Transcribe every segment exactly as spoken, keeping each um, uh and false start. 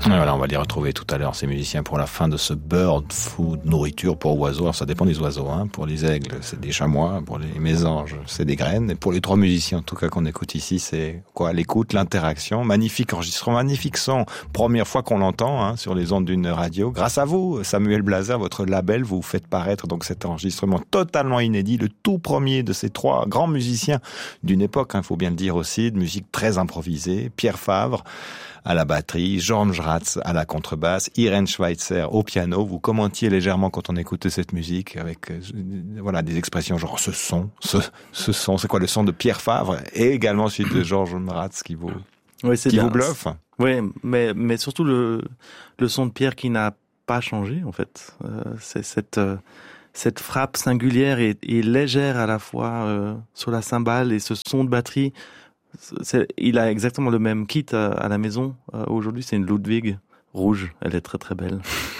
Voilà, on va les retrouver tout à l'heure, ces musiciens, pour la fin de ce bird food, nourriture pour oiseaux. Alors, ça dépend des oiseaux, hein. Pour les aigles, c'est des chamois. Pour les mésanges, c'est des graines. Et pour les trois musiciens, en tout cas, qu'on écoute ici, c'est quoi? L'écoute, l'interaction. Magnifique enregistrement, magnifique son. Première fois qu'on l'entend, hein, sur les ondes d'une radio. Grâce à vous, Samuel Blaser, votre label, vous faites paraître donc cet enregistrement totalement inédit, le tout premier de ces trois grands musiciens d'une époque, hein, faut bien le dire aussi, de musique très improvisée. Pierre Favre à la batterie, Georges Ratz à la contrebasse, Irène Schweitzer au piano. Vous commentiez légèrement quand on écoutait cette musique avec euh, voilà des expressions genre ce son, ce, ce son, c'est quoi le son de Pierre Favre, et également celui de Georges Ratz qui vous oui, c'est qui bien. vous bluffe. Oui, mais mais surtout le le son de Pierre qui n'a pas changé en fait. Euh, c'est cette euh, cette frappe singulière et, et légère à la fois euh, sur la cymbale et ce son de batterie. C'est, il a exactement le même kit à, à la maison. Euh, aujourd'hui, c'est une Ludwig rouge. Elle est très très belle.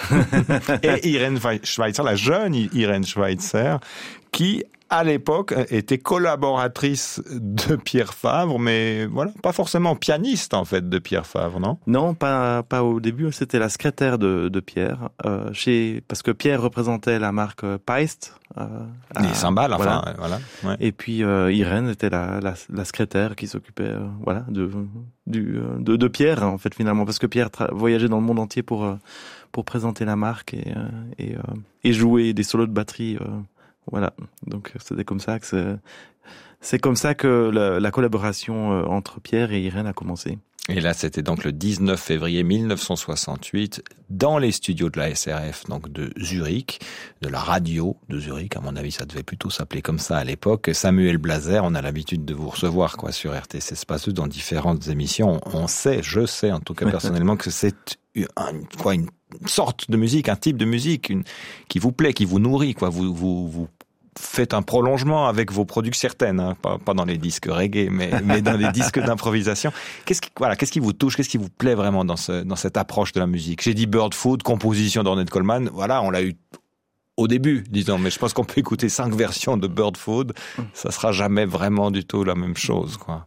Et Irène Schweitzer, la jeune Irène Schweitzer, qui à l'époque était collaboratrice de Pierre Favre, mais voilà, pas forcément pianiste en fait de Pierre Favre, non? Non, pas pas au début. C'était la secrétaire de, de Pierre, euh, chez parce que Pierre représentait la marque Paist. Euh, Les cymbales, enfin, voilà. voilà. Ouais. Et puis euh, Irène était la, la, la secrétaire qui s'occupait, euh, voilà, de, du, de de Pierre en fait finalement, parce que Pierre tra- voyageait dans le monde entier pour euh, pour présenter la marque et euh, et, euh, et jouer des solos de batterie. Euh, voilà, donc c'était comme ça que c'est, c'est comme ça que la, la collaboration euh, entre Pierre et Irène a commencé. Et là, c'était donc le dix-neuf février mille neuf cent soixante-huit, dans les studios de la S R F, donc de Zurich, de la radio de Zurich. À mon avis, ça devait plutôt s'appeler comme ça à l'époque. Samuel Blaser, on a l'habitude de vous recevoir, quoi, sur R T C Space dans différentes émissions. On sait, je sais, en tout cas personnellement, que c'est une, quoi, une sorte de musique, un type de musique, une, qui vous plaît, qui vous nourrit, quoi. Vous, vous, vous faites un prolongement avec vos productions certaines, hein, pas, pas dans les disques reggae, mais, mais dans les disques d'improvisation. Qu'est-ce qui, voilà, qu'est-ce qui vous touche, qu'est-ce qui vous plaît vraiment dans ce, dans cette approche de la musique? J'ai dit Bird Food, composition d'Ornette Coleman. Voilà, on l'a eu au début, disons, mais je pense qu'on peut écouter cinq versions de Bird Food. Ça sera jamais vraiment du tout la même chose, quoi.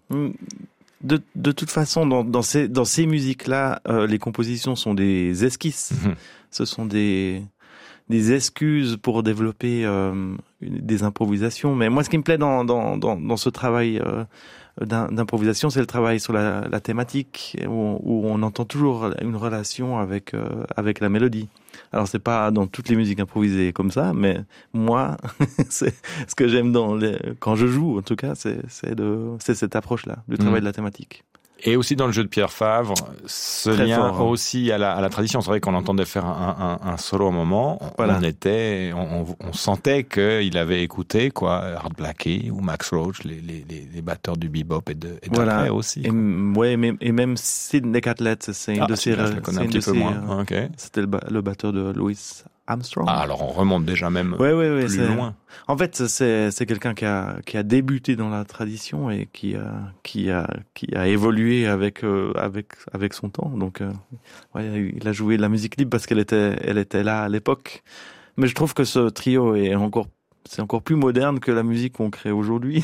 De, de toute façon, dans, dans ces, dans ces musiques-là, euh, les compositions sont des esquisses. Mmh. Ce sont des, des excuses pour développer euh, une, des improvisations. Mais moi, ce qui me plaît dans, dans, dans, dans ce travail euh, d'improvisation, c'est le travail sur la, la thématique, où, où on entend toujours une relation avec, euh, avec la mélodie. Alors, c'est pas dans toutes les musiques improvisées comme ça, mais moi, c'est ce que j'aime dans les, quand je joue, en tout cas, c'est, c'est de, c'est cette approche-là, du travail mmh. de la thématique. Et aussi dans le jeu de Pierre Favre, ce Très lien fort, hein. aussi à la, à la tradition. C'est vrai qu'on entendait faire un, un, un solo à un moment. Voilà. On était, on, on sentait qu'il avait écouté, quoi, Art Blakey ou Max Roach, les, les, les, les batteurs du bebop et de, et voilà. d'après aussi. Et, ouais, mais, et même Sidney Catlett, c'est une ah, de ses, je le connais un petit peu ses, moins. Okay. C'était le, le batteur de Louis Armstrong. Ah, alors on remonte déjà même ouais, ouais, ouais, plus c'est, loin. En fait, c'est, c'est quelqu'un qui a, qui a débuté dans la tradition et qui a, qui a, qui a évolué avec, euh, avec, avec son temps. Donc, euh, ouais, il a joué de la musique libre parce qu'elle était, elle était là à l'époque. Mais je trouve que ce trio est encore, c'est encore plus moderne que la musique qu'on crée aujourd'hui.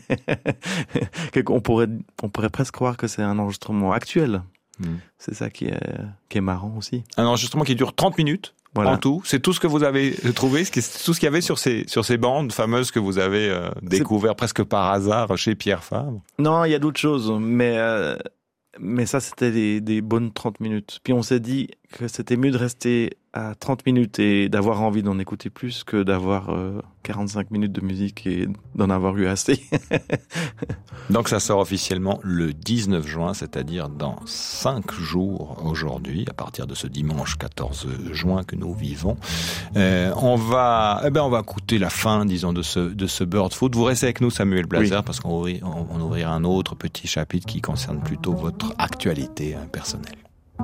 on pourrait, on pourrait presque croire que c'est un enregistrement actuel. Mmh. C'est ça qui est, qui est marrant aussi. Un enregistrement qui dure trente minutes. Voilà. En tout, c'est tout ce que vous avez trouvé, c'est tout ce qu'il y avait sur ces sur ces bandes fameuses que vous avez euh, découvert c'est... presque par hasard chez Pierre Favre. Non, il y a d'autres choses, mais euh, mais ça c'était des, des bonnes trente minutes. Puis on s'est dit que c'était mieux de rester à trente minutes et d'avoir envie d'en écouter plus que d'avoir euh, quarante-cinq minutes de musique et d'en avoir eu assez. Donc ça sort officiellement le dix-neuf juin, c'est-à-dire dans cinq jours aujourd'hui, à partir de ce dimanche quatorze juin que nous vivons. Euh, on va, eh ben on va écouter la fin, disons, de ce de ce Bird Food. Vous restez avec nous, Samuel Blaser, oui. Parce qu'on on, on ouvrira un autre petit chapitre qui concerne plutôt votre actualité hein, personnelle.